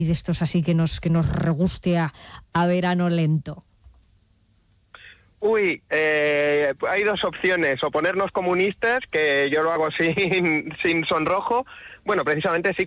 de estos así que nos reguste a verano lento? Hay dos opciones, o ponernos comunistas, que yo lo hago sin sonrojo. Bueno, precisamente sí,